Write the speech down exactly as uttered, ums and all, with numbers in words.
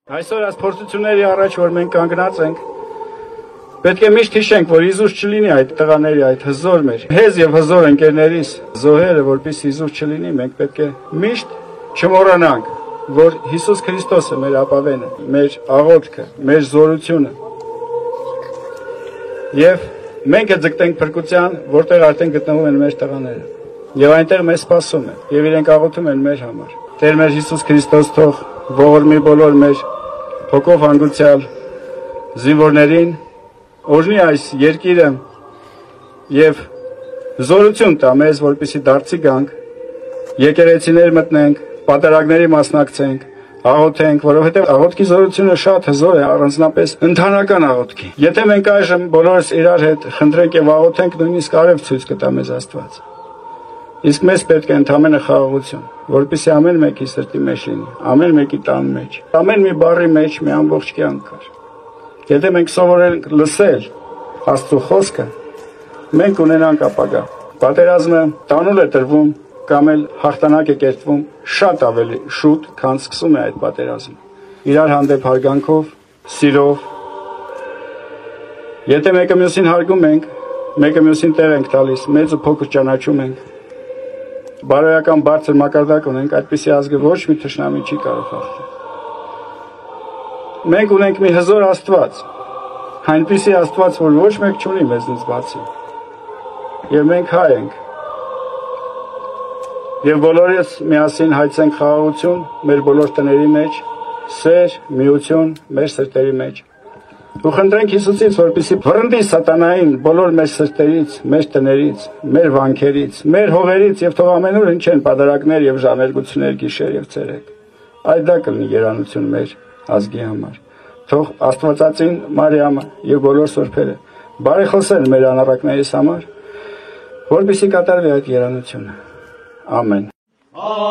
Այսօր այս փորձությունների առաջ, որ մենք կանգնած ենք, պետք է միշտ հիշենք, որ Հիսուս չլինի այդ տղաների, այդ հզոր մեր, հեզ եւ հզոր ընկերներիս զոհերը, որպես Հիսուս չլինի, մենք պետք է միշտ չմոռանանք, որ Հիսուս Քրիստոսը մեր ապավենը, մեր աղոթքը, մեր զորությունը։ Եվ մենք ձգտենք փրկության, որտեղ արդեն գտնվում են մեր տղաները։ Եվ այնտեղ մեզ սպասում են, եւ իրենք աղոթում են մեր համար։ Տեր մեր Հիսուս Քրիստոս թող ողորմի բոլոր մեր հոգով հանգուցյալ զինվորներին, օրհնի այս երկիրը եւ զորություն տա մեզ, որպեսզի դարձի գանք, եկեղեցիներ մտնենք, պատարագների մասնակցենք, աղոթենք, որովհետեւ աղոթքի զորությունը շատ հզոր է, առանձնապես ընդհանրական աղոթքի։ Եթե մենք այժմ բոլորս իրար հետ խնդրենք եւ աղոթենք, նույնիսկ արև ցույց կտա մեզ Աստված։ Իսկ մեզ պետք է ընդամենը խաղաղություն, որպեսզի ամեն մեկի սրտի մեջ լինի, ամեն մեկի տան մեջ, ամեն մի բառի մեջ մի ամբողջ կյանք կար։ Եթե մենք սովորենք լսել Աստծո խոսքը, մենք ունենանք ապագա։ Պատերազմը տանուլ է տրվում կամ էլ հաղթանակ է կերտվում շատ ավելի շուտ, քան սկսում է այդ պատերազմը։ Իրար հանդեպ հարգանքով, սիրով։ Եթե մեկը մյուսին հարգում ենք, մեկը մյուսին տեղ ենք տալիս, մեծ ու փոքր ճանաչում ենք, բարոյական բարձր մակարդակ ունենք, այդպիսի ազգը ոչ մի թշնամի չի կարող հաղթել։ Մենք ունենք մի հզոր Աստված, այնպիսի Աստված, որ ոչ մեկ չունի մեզնից բացի։ Եվ մենք հայ ենք։ Եվ բոլորս միասին հայցենք խաղաղություն մեր բոլոր տների մեջ, սեր, միություն մեր սրտերի մեջ։ Ու խնդրենք Հիսուսից, որպեսզի վռնդի սատանային բոլոր մեր սրտերից, մեր տներից, մեր վանքերից, մեր հողերից եւ թող ամենուր հնչեն պատարագներ եւ ժամերգություններ գիշեր եւ ցերեկ։ Այդ դա կլինի երանություն մեր ազգի համար։ Թող Աստվածածին Մարիամը եւ բոլոր սուրբերը բարեխոսեն մեր անառակներիս համար, որպեսզի կատարվի այդ երանությունը։ Ամեն։